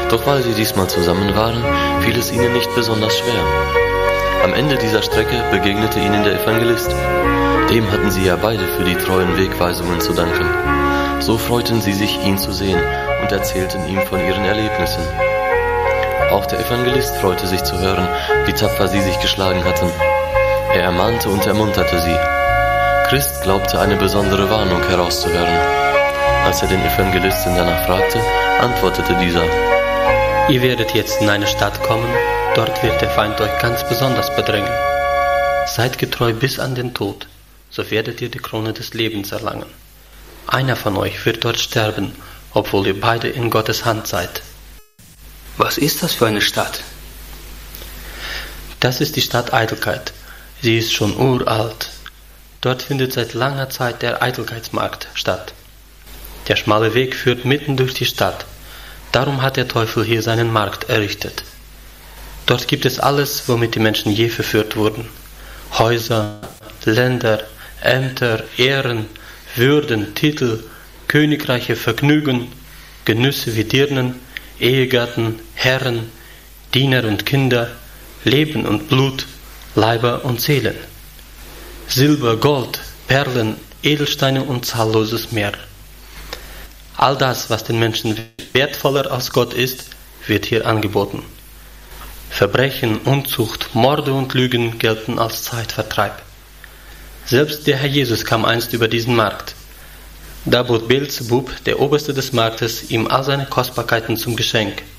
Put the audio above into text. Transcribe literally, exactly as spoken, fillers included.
Doch weil sie diesmal zusammen waren, fiel es ihnen nicht besonders schwer. Am Ende dieser Strecke begegnete ihnen der Evangelist. Dem hatten sie ja beide für die treuen Wegweisungen zu danken. So freuten sie sich, ihn zu sehen, und erzählten ihm von ihren Erlebnissen. Auch der Evangelist freute sich zu hören, wie tapfer sie sich geschlagen hatten. Er ermahnte und ermunterte sie. Christ glaubte, eine besondere Warnung herauszuhören. Als er den Evangelisten danach fragte, antwortete dieser: Ihr werdet jetzt in eine Stadt kommen, dort wird der Feind euch ganz besonders bedrängen. Seid getreu bis an den Tod, so werdet ihr die Krone des Lebens erlangen. Einer von euch wird dort sterben, obwohl ihr beide in Gottes Hand seid. Was ist das für eine Stadt? Das ist die Stadt Eitelkeit. Sie ist schon uralt. Dort findet seit langer Zeit der Eitelkeitsmarkt statt. Der schmale Weg führt mitten durch die Stadt. Darum hat der Teufel hier seinen Markt errichtet. Dort gibt es alles, womit die Menschen je verführt wurden. Häuser, Länder, Ämter, Ehren, Würden, Titel, königreiche Vergnügen, Genüsse wie Dirnen, Ehegatten, Herren, Diener und Kinder, Leben und Blut, Leiber und Seelen. Silber, Gold, Perlen, Edelsteine und zahlloses mehr. All das, was den Menschen wertvoller als Gott ist, wird hier angeboten. Verbrechen, Unzucht, Morde und Lügen gelten als Zeitvertreib. Selbst der Herr Jesus kam einst über diesen Markt. Da bot Beelzebub, der Oberste des Marktes, ihm all seine Kostbarkeiten zum Geschenk.